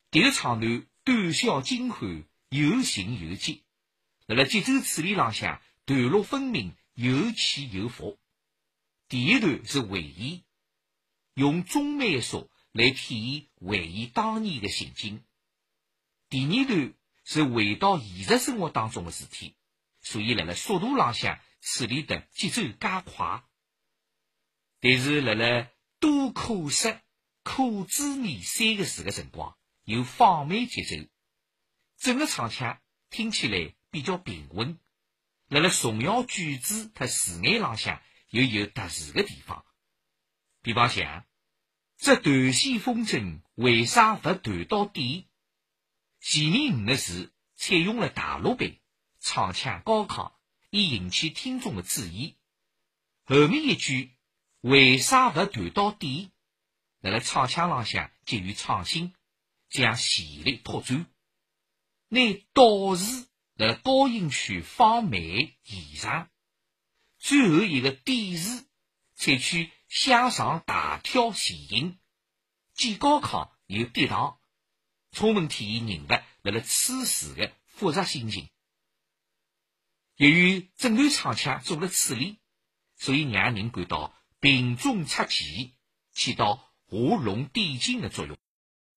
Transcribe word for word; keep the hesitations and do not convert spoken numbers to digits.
迭个唱段短小精悍，有情有节，辣辣节奏处理浪向段落分明，有起有伏。第一段是回忆，用中慢速来体现回忆当年的情景。第二段是回到现实生活当中的事体，所以辣辣速度浪向处理的节奏加快。但是辣辣多可惜、可知你三个字的辰光，有放慢节奏，整个唱腔听起来比较平稳。辣辣重要句子和字眼浪向又有特殊的地方。比方像这断线风筝为啥不断到底？前面五个字采用了大陆版，唱腔高亢，以引起听众的注意。后面一句为啥不断到底？辣辣唱腔浪向给予创新，将旋律拓展。拿倒字辣辣高音区放慢延长，最后一个底字采取向上大跳前音，既高亢又跌宕，充分体现人物辣辣此时的复杂心情。由于整段唱腔做了处理，所以让人感到平中出奇，起到画龙点睛的作用。